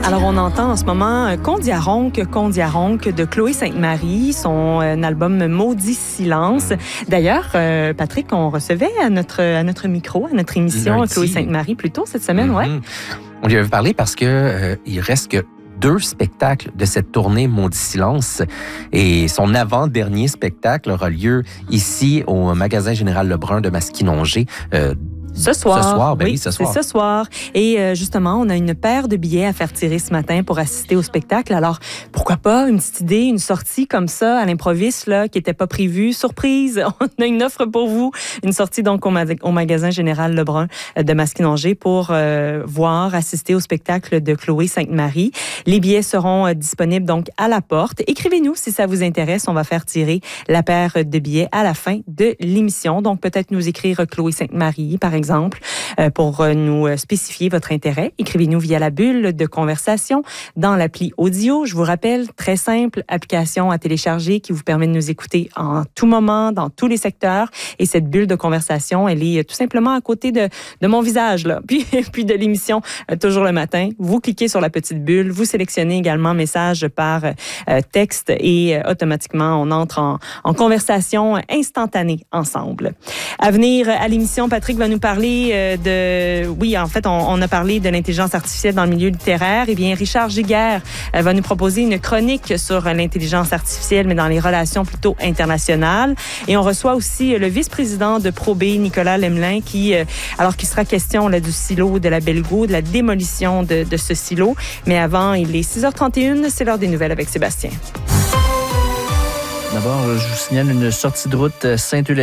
Alors, on entend en ce moment Condiaronque de Chloé Sainte-Marie, son album Maudit silence. D'ailleurs, Patrick, on recevait à notre micro, à notre émission, lundi. Chloé Sainte-Marie plus tôt cette semaine, ouais. On lui avait parlé parce que il reste que 2 spectacles de cette tournée Maudit silence et son avant-dernier spectacle aura lieu ici au magasin Général Lebrun de Masquinongé. Ce soir. Oui, ce soir. C'est ce soir. Et justement, on a une paire de billets à faire tirer ce matin pour assister au spectacle. Alors, pourquoi pas une petite idée, une sortie comme ça à l'improviste, là, qui n'était pas prévue. Surprise, on a une offre pour vous. Une sortie donc au magasin Général Lebrun de Masquinongé pour assister au spectacle de Chloé Sainte-Marie. Les billets seront disponibles donc à la porte. Écrivez-nous si ça vous intéresse. On va faire tirer la paire de billets à la fin de l'émission. Donc, peut-être nous écrire Chloé Sainte-Marie, par exemple, pour nous spécifier votre intérêt. Écrivez-nous via la bulle de conversation dans l'appli audio. Je vous rappelle, très simple, application à télécharger qui vous permet de nous écouter en tout moment, dans tous les secteurs. Et cette bulle de conversation, elle est tout simplement à côté de mon visage, là. Puis de l'émission Toujours le matin. Vous cliquez sur la petite bulle, vous sélectionnez également message par texte et automatiquement, on entre en conversation instantanée ensemble. À venir à l'émission, Patrick va nous parler on a parlé de l'intelligence artificielle dans le milieu littéraire. Eh bien, Richard Giguère va nous proposer une chronique sur l'intelligence artificielle, mais dans les relations plutôt internationales. Et on reçoit aussi le vice-président de ProB, Nicolas Lemelin, qui sera question là, du silo de la Belgo, de la démolition de ce silo. Mais avant, il est 6h31, c'est l'heure des nouvelles avec Sébastien. D'abord, je vous signale une sortie de route Saint-Eulalie.